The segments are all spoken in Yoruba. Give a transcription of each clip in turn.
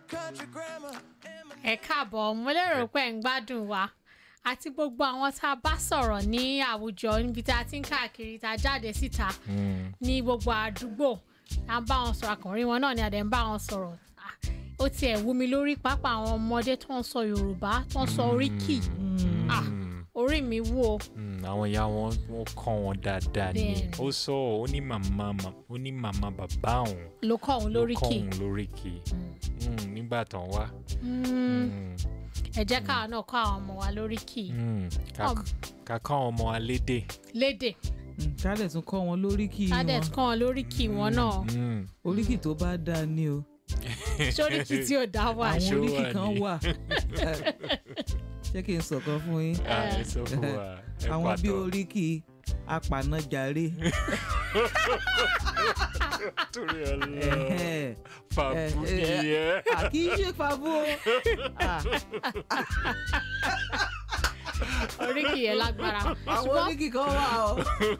Ẹ káàbọ̀, mo lérò pé ẹ̀ ń gbádùn wa àti gbogbo àwọn tá a bá sọ̀rọ̀ ní àwùjọ níbi tá a ti ń káàkiri tá a jáde síta ní gbogbo àdúgbò tá a ń bá wọn sọ̀rọ̀ àkànrí wọn náà ni a dẹ̀ ń bá wọn sọ̀rọ̀. Ó tiẹ̀ wú mi lórí pápá àwọn ọmọdé tó ń sọ Yorùbá tó ń sọ oríkì. Orí mi wú o. Àwọn ìyá wọn kọ́ wọn dáadáa ni ó sọ ó ní màmá bàbá òun ló kọ́ òun lóríkì nígbà tán wá. Ẹ jẹ́ káwa náà kọ́ àwọn ọmọ wa lóríkì. Ká kọ́ àwọn ọmọ wa lédè. Ká dẹ̀ tún kọ́ wọn lóríkì wọn. Ká dẹ̀ tún kọ́ wọn lóríkì wọn náà. Oríkì tó bá dáa ni o. Sóríkì tí ò dá wà. Àwọn oríkì kan wà. Ṣé kí n sọ̀kan fún yín? Sọ fún wa. Àwọn bí oríkì apanájàre. Torí ọlọ́ fàbú nìyẹn. Kì í ṣe fàbú o. Oríkì yẹn lágbára. Àwọn oríkì kan wà o.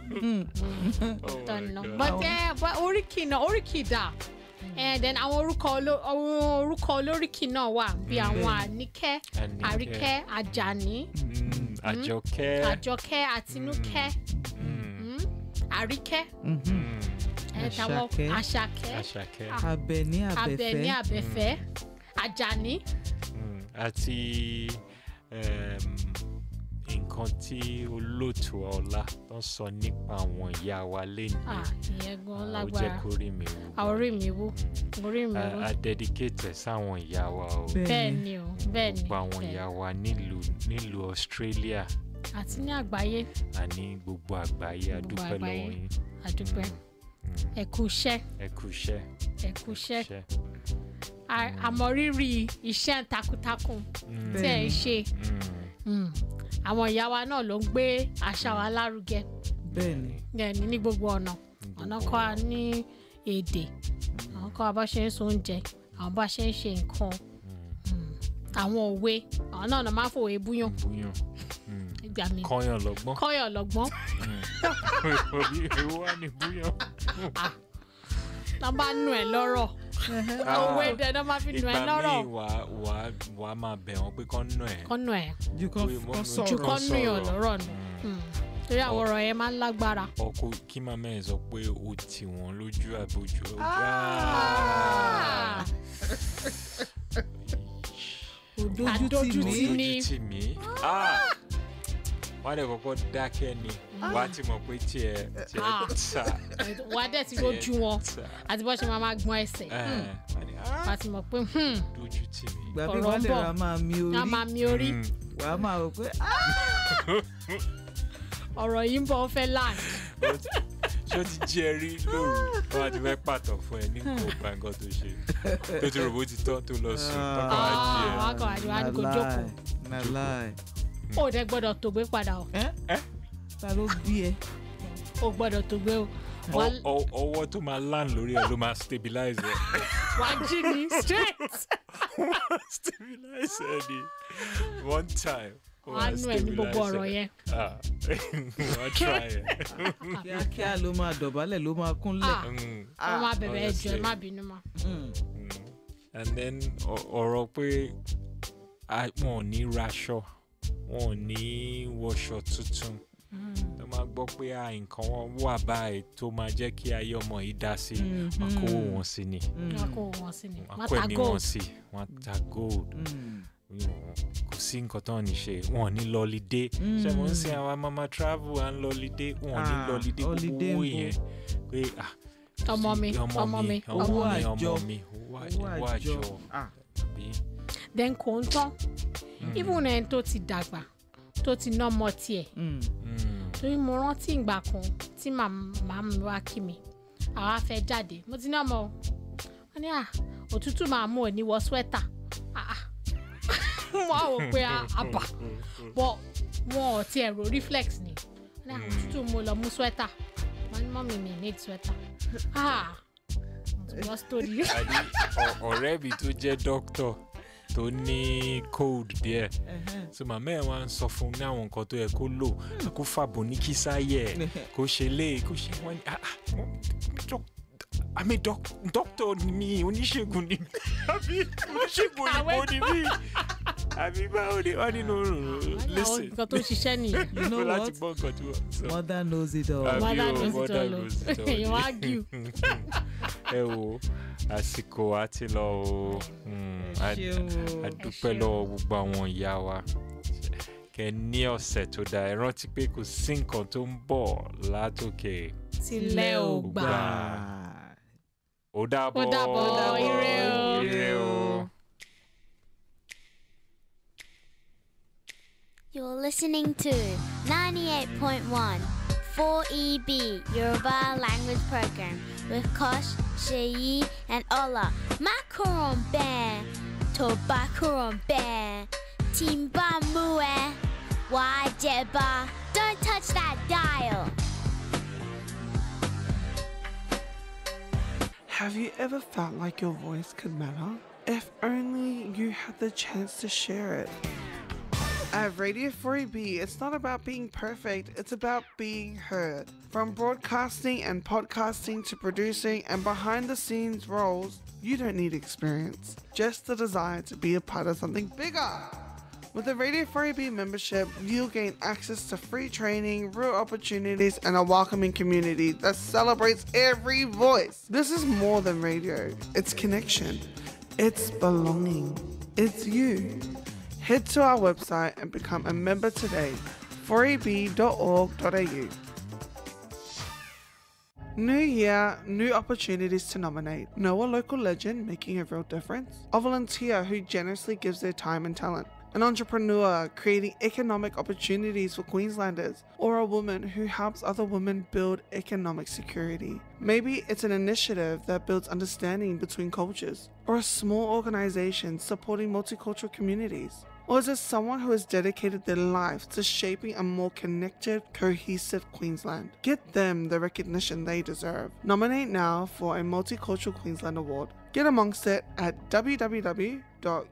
But oríkì dà. And then àwọn orúkọ olóríkì náà wà bí àwọn Àníkẹ́, Àríkẹ́, Àjàní, Àjọkẹ́, Àtinúkẹ́, Àríkẹ́, Àṣàkẹ́, Àbẹ̀ní, Àbẹ̀fẹ́, Àjàní. Àti nǹkan tí olóòtú ọlá tó ń sọ nípa àwọn ìyá wa lẹ́nu. Ìyẹn gan lágbára. Ó jẹ́ kó rí mi wú. Orí mi wú. A dedicate sáwọn ìyá wa o. Bẹ́ẹ̀ni o, bẹ́ẹ̀ni. Gbogbo àwọn ìyá wa nílùú Australia. Àti ní àgbáyé. Àní gbogbo àgbáyé, a dúpẹ́ lọ́wọ́ yín. A dúpẹ́. Ẹ kú iṣẹ́. Àmọ̀rírì iṣẹ́ takuntakun tí ẹ̀ ń ṣe. Àwọn ìyá wa náà ló ń gbé àṣà wa lárugẹ. Bẹ́ẹ̀ni ní gbogbo ọ̀nà kọ́ wa ní èdè, àwọn kọ́ wa bá ṣe ń so oúnjẹ, àwọn bá ṣe ń ṣe nǹkan, àwọn òwe àwọn náà máa ń fòwe búyàn. Kọ́yàn lọ́gbọ́n. Ewu wá ní búyàn. Náà bá nù ẹ̀ lọ́rọ̀. Òwe dẹ̀ náà máa fi nù ẹ̀ lọ́rọ̀. Ìgbà míì wàá máa bẹ̀ wọ́n pé kọ́ nù ẹ̀. Ju kọ́ nù yàn lọ́rọ̀ nù. Torí àwọn ọ̀rọ̀ yẹn máa ń lágbára. Ọkọ kí màmá ẹ̀ sọ pé o tì wọ́n lójú àbójú. Adójútì mí. Wọ́n á dẹ̀ kọ́kọ́ dákẹ́ ni wàá ti mọ̀ pé tiẹ̀ ta. Wàá dẹ̀ ti lójú wọn àti bọ́ ṣe máa gbọ́n ẹsẹ̀. Wàá ti mọ̀ pé dójú tì mí. Gbàgbé wọ́n lè ra máa mi orí. Wàá máa rò pé ọ̀rọ̀ yìí ń bọ̀ fẹ́ láàyè. Ṣé o ti jẹ́ rí lóru wọ́n á ti fẹ́ pàtó fún ẹ ní nǹkan nǹkan tó ṣe tó ti rò bó ti tán tó lọ sùn tọ́kọ̀ á jí ẹ. Wọ́n á kọ̀ àdúrà ní kò jókòó. Ó dẹ̀ gbọ́dọ̀ tògbé padà o. Ta ló bí ẹ? Ó gbọ́dọ̀ tògbé o. Ọwọ́ tó máa land lórí ẹ ló máa stabilize ẹ. Wàá jí ni straight. Stabilize ẹ ni one time. Wọ́n á nú ẹ ní gbogbo ọ̀rọ̀ yẹn. Wọ́n try ẹ. Kíákíá ló máa dọ̀bálẹ̀ ló máa kúnlẹ̀. Wọ́n máa bẹ̀bẹ̀ ẹjọ́ ẹ má bínú mọ́. And then ọ̀rọ̀ pé wọn ò ní raṣọ wọn ò ní wọṣọ tuntun tó máa gbọ́ pé nǹkan wọn wà báyìí tó máa jẹ́ kí ayé ọmọ yìí dá sí wọn kó wọn sí ni wọn kó ẹ̀mí wọn sí wọn ta gold kò sí nǹkan tó ní ṣe wọn ò ní lọlídé ṣé mo ń sin àwọn mama travel à ń lọlídé wọn ò ní lọlídé gbogbo owó yẹn pé ọmọ mi owó àjọ then kò ń tán even ẹni tó ti dàgbà tó ti ná ọmọ tiẹ̀ torí mo rántí ìgbà kan tí màmá mi wá kí mi àwa fẹ́ jáde mo ti ní ọmọ o wọ́n ní òtútù máa mú ẹ ní wọ swẹ́tà wọ́n á wò pé àbà bọ́ wọn ò tiẹ̀ ro reflex ni wọ́n ní òtútù mo lọ mú swẹ́tà wọ́n ní mọ́mí mi need swẹ́tà wọ́n story. ọ̀rẹ́ mi tó jẹ́ dókítà tó ní cold díẹ̀ so màmá ẹ̀ wá ń sọ fún ní àwọn nǹkan tó yẹ kó lò kó fàbọ̀ ní kísáyẹ̀ kó ṣe lé kó ṣe wọ́n ní àmì doctor ni mí oníṣègùn ni mí àbí oníṣègùn òyìnbó ni mí àbí báwo ni wọ́n nínú listen. nǹkan tó ṣiṣẹ́ nìyẹn. You know láti what? gbọ́ nǹkan tí wọ́n sọ. Mother knows it all. Mother knows it all. You argue. Ẹ wo àsìkò àti lọ o a dúpẹ́ lọ́wọ́ gbogbo àwọn ìyá wa kẹ́ ní ọ̀sẹ̀ tó dáa ẹ rántí pé kò sí nǹkan tó ń bọ̀ látòkè tilẹ̀ ò gbà. Ó dàbọ̀ ire o. You're listening to 98.1 4EB Yoruba Language Program with Kosh, Sheyi and Ola. Macaron Bear, Tobacaron Bear, Timba Mue, Wajeba. Don't touch that dial. Have you ever felt like your voice could matter? If only you had the chance to share it. At Radio 4EB, it's not about being perfect, it's about being heard. From broadcasting and podcasting to producing and behind the scenes roles, you don't need experience, just the desire to be a part of something bigger. With the Radio 4EB membership, you'll gain access to free training, real opportunities, and a welcoming community that celebrates every voice. This is more than radio, it's connection, it's belonging, it's you. Head to our website and become a member today, 4eb.org.au. New year, new opportunities to nominate. Know a local legend making a real difference? A volunteer who generously gives their time and talent? An entrepreneur creating economic opportunities for Queenslanders? Or a woman who helps other women build economic security? Maybe it's an initiative that builds understanding between cultures, or a small organisation supporting multicultural communities. Or is it someone who has dedicated their life to shaping a more connected, cohesive Queensland? Get them the recognition they deserve. Nominate now for a Multicultural Queensland Award. Get amongst it at www.qrd.gov.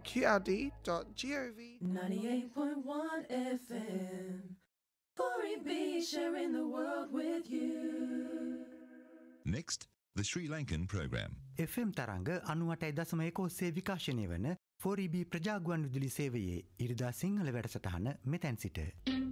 98.1 FM 4EB, sharing the world with you. Next, the Sri Lankan program. FM තරංග 98.1 සේ විකාශනය වන 4EB ප්‍රජාගුවන් විදුලි සේවයේ ඉරිදා සිංහල වැඩසටහන මෙතැන් සිට